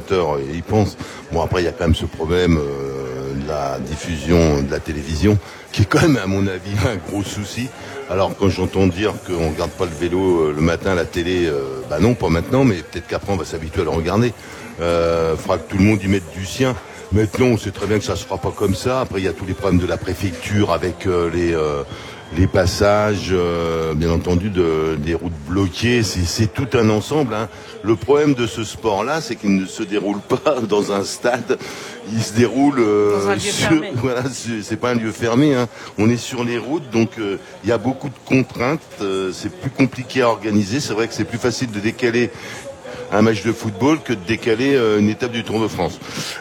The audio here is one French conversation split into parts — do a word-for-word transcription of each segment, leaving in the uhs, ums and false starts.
spectateurs y pensent. Bon, après, il y a quand même ce problème euh, de la diffusion de la télévision, qui est quand même, à mon avis, un gros souci. Alors, quand j'entends dire qu'on ne regarde pas le vélo euh, le matin à la télé, euh, bah non, pas maintenant, mais peut-être qu'après, on va s'habituer à le regarder. Il euh, faudra que tout le monde y mette du sien. Maintenant, on sait très bien que ça ne se fera pas comme ça. Après, il y a tous les problèmes de la préfecture avec euh, les... Euh, les passages, euh, bien entendu, de, des routes bloquées, c'est, c'est tout un ensemble. Hein. Le problème de ce sport-là, c'est qu'il ne se déroule pas dans un stade, il se déroule euh, dans un lieu sur, fermé. Voilà, c'est, c'est pas un lieu fermé. Hein. On est sur les routes, donc euh, il y a beaucoup de contraintes. Euh, c'est plus compliqué à organiser. C'est vrai que c'est plus facile de décaler un match de football que de décaler euh, une étape du Tour de France.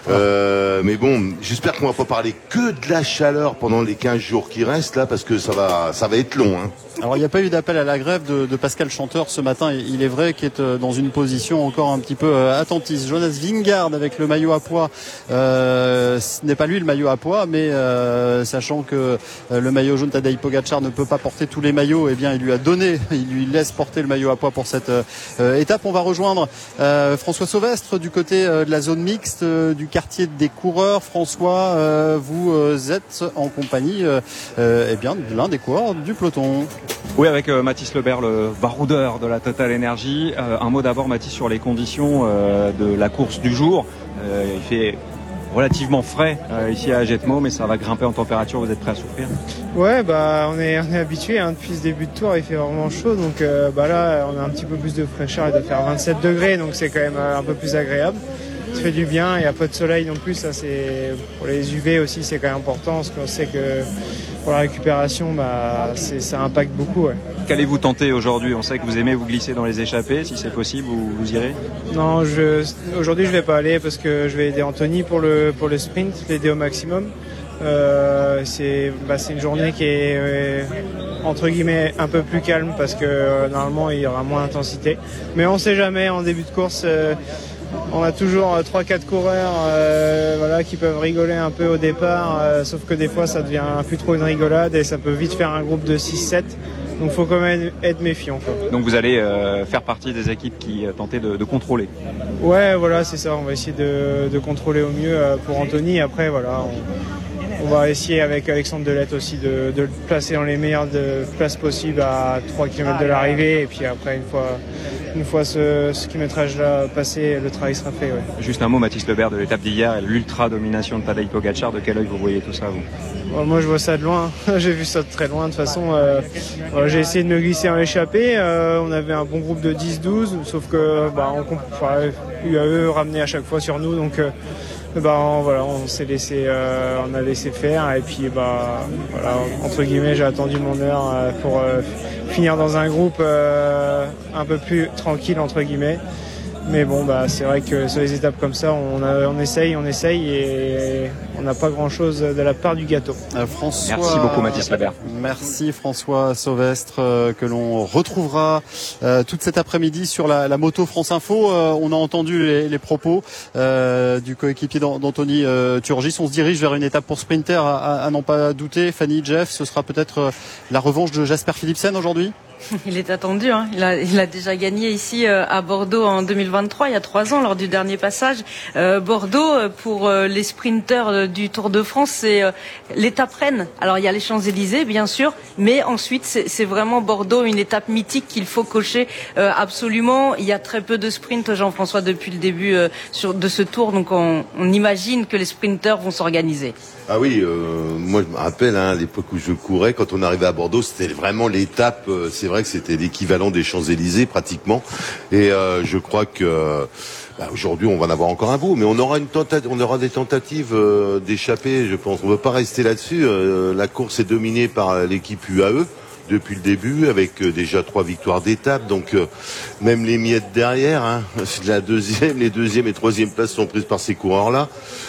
Euh, mais bon, j'espère qu'on va pas parler que de la chaleur pendant les quinze jours qui restent là, parce que ça va, ça va être long. Hein. Alors il n'y a pas eu d'appel à la grève de, de Pascal Chanteur ce matin, il est vrai qu'il est dans une position encore un petit peu attentiste. Jonas Vingegaard avec le maillot à pois, euh, ce n'est pas lui le maillot à pois, mais euh, sachant que le maillot jaune, Tadej Pogačar ne peut pas porter tous les maillots, eh bien il lui a donné, il lui laisse porter le maillot à pois pour cette euh, étape. On va rejoindre euh, François Sauvestre du côté euh, de la zone mixte, euh, du quartier des coureurs. François, euh, vous euh, êtes en compagnie euh, euh, eh bien, de l'un des coureurs du peloton. Oui, avec euh, Mathis Lebert, le baroudeur de la Total Energy. Euh, un mot d'abord, Mathis, sur les conditions euh, de la course du jour. Euh, il fait relativement frais euh, ici à Jetmo, mais ça va grimper en température. Vous êtes prêts à souffrir? Ouais, bah on est, on est habitué hein, depuis ce début de tour, il fait vraiment chaud, donc euh, bah là on a un petit peu plus de fraîcheur, il doit faire vingt-sept degrés, donc c'est quand même un peu plus agréable. Ça fait du bien, il n'y a pas de soleil non plus, ça c'est pour les U V aussi, c'est quand même important, parce qu'on sait que pour la récupération, bah, c'est, ça impacte beaucoup. Ouais. Qu'allez-vous tenter aujourd'hui? On sait que vous aimez vous glisser dans les échappées, si c'est possible, vous, vous irez? Non, je, aujourd'hui je vais pas aller parce que je vais aider Anthony pour le, pour le sprint, l'aider au maximum. Euh, c'est, bah, c'est une journée qui est euh, entre guillemets un peu plus calme parce que euh, normalement il y aura moins d'intensité. Mais on sait jamais, en début de course, euh, on a toujours trois quatre coureurs euh, voilà, qui peuvent rigoler un peu au départ, euh, sauf que des fois ça devient plus trop une rigolade et ça peut vite faire un groupe de six sept. Donc il faut quand même être méfiant. Quoi. Donc vous allez euh, faire partie des équipes qui euh, tentaient de, de contrôler. Ouais, voilà, c'est ça. On va essayer de, de contrôler au mieux euh, pour Anthony. Après, voilà, on, on va essayer avec Alexandre Delette aussi de, de le placer dans les meilleures de, places possibles à trois kilomètres de l'arrivée. Et puis après, une fois, une fois ce, ce kilométrage-là passé, le travail sera fait. Ouais. Juste un mot, Mathis Lebert, de l'étape d'hier, l'ultra-domination de Tadej Pogačar. De quel œil vous voyez tout ça, vous? Bon, moi, je vois ça de loin. J'ai vu ça de très loin. De toute façon, euh, voilà, j'ai essayé de me glisser en échappée. Euh, on avait un bon groupe de dix douze, sauf que bah, on, enfin, U A E ramenait à chaque fois sur nous. Donc, euh, bah, on, voilà, on s'est laissé, euh, on a laissé faire. Et puis, bah, voilà, entre guillemets, j'ai attendu mon heure euh, pour euh, finir dans un groupe euh, un peu plus tranquille, entre guillemets. Mais bon, bah, c'est vrai que sur les étapes comme ça, on, a, on essaye, on essaye et on n'a pas grand-chose de la part du gâteau. Euh, François, merci beaucoup, Mathis Lebert. Merci François Sauvestre, euh, que l'on retrouvera euh, toute cet après-midi sur la, la moto France Info. Euh, on a entendu les, les propos euh, du coéquipier d'Anthony euh, Turgis. On se dirige vers une étape pour sprinter à, à, à n'en pas douter. Fanny, Jeff, ce sera peut-être euh, la revanche de Jasper Philipsen aujourd'hui? Il est attendu, hein. il, a, il a déjà gagné ici euh, à Bordeaux en deux mille vingt-trois, il y a trois ans, lors du dernier passage. Euh, Bordeaux, pour euh, les sprinteurs euh, du Tour de France, c'est euh, l'étape reine. Alors il y a les Champs-Élysées, bien sûr, mais ensuite c'est, c'est vraiment Bordeaux, une étape mythique qu'il faut cocher euh, absolument. Il y a très peu de sprints, Jean-François, depuis le début euh, sur, de ce Tour, donc on, on imagine que les sprinteurs vont s'organiser. Ah oui, euh, moi je me rappelle, hein, à l'époque où je courais, quand on arrivait à Bordeaux, c'était vraiment l'étape, euh, c'est vrai que c'était l'équivalent des Champs-Élysées pratiquement, et euh, je crois que bah, aujourd'hui on va en avoir encore un bout, mais on aura une tentative, on aura des tentatives euh, d'échapper, je pense. On ne veut pas rester là-dessus. Euh, la course est dominée par l'équipe U A E depuis le début, avec euh, déjà trois victoires d'étape, donc euh, même les miettes derrière, hein, la deuxième, les deuxième et troisième places sont prises par ces coureurs-là.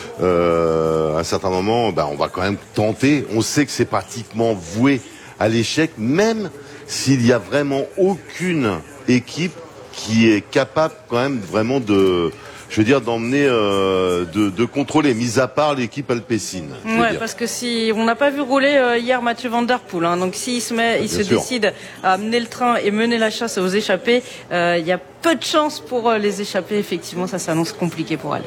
Euh, à un certain moment, bah, on va quand même tenter. On sait que c'est pratiquement voué à l'échec, même s'il y a vraiment aucune équipe qui est capable quand même vraiment de, je veux dire, d'emmener, euh, de, de contrôler, mis à part l'équipe alpécine. Ouais, parce que si on n'a pas vu rouler euh, hier Mathieu Van Der Poel, hein, donc s'il se met, il Bien se sûr. décide à mener le train et mener la chasse aux échappées, euh, il y a peu de chance pour euh, les échappées. Effectivement, ça s'annonce compliqué pour elle.